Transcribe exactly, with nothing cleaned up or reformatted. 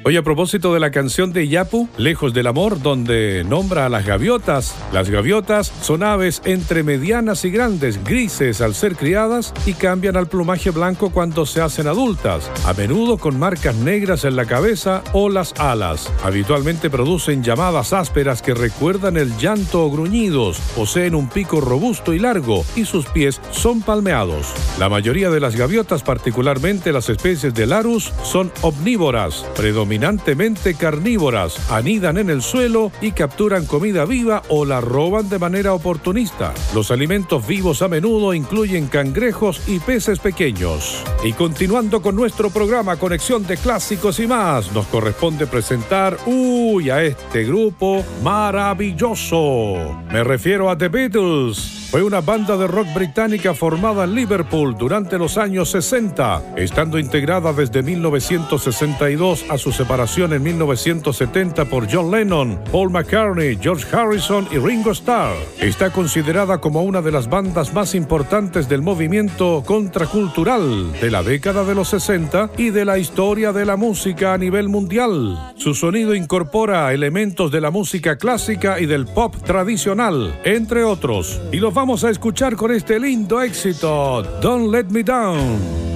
Hoy, a propósito de la canción de Yapu, Lejos del Amor, donde nombra a las gaviotas. Las gaviotas son aves entre medianas y grandes, grises al ser criadas y cambian al plumaje blanco cuando se hacen adultas, a menudo con marcas negras en la cabeza o las alas. Habitualmente producen llamadas ásperas que recuerdan el llanto o gruñidos, poseen un pico robusto y largo y sus pies son palmeados. La mayoría de las gaviotas, particularmente las especies de Larus, son omnívoras, predominantemente carnívoras, anidan en el suelo y capturan comida viva o la roban de manera oportunista. Los alimentos vivos a menudo incluyen cangrejos y peces pequeños. Y continuando con nuestro programa Conexión de Clásicos y más, nos corresponde presentar, uy, a este grupo maravilloso. Me refiero a The Beatles. Fue una banda de rock británica formada en Liverpool durante los años sesenta, estando integrada desde mil novecientos sesenta y dos a su separación en mil novecientos setenta por John Lennon, Paul McCartney, George Harrison y Ringo Starr. Está considerada como una de las bandas más importantes del movimiento contracultural de la década de los sesenta y de la historia de la música a nivel mundial. Su sonido incorpora elementos de la música clásica y del pop tradicional, entre otros, y los vamos a escuchar con este lindo éxito, Don't Let Me Down.